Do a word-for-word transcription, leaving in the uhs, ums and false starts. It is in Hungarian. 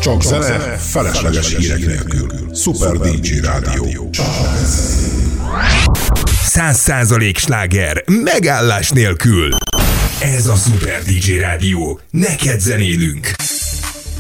Csak zene, felesleges hírek nélkül. Super dé dzsé Rádió. Száz százalék sláger, megállás nélkül. Ez a Super dé dzsé Rádió. Neked zenélünk.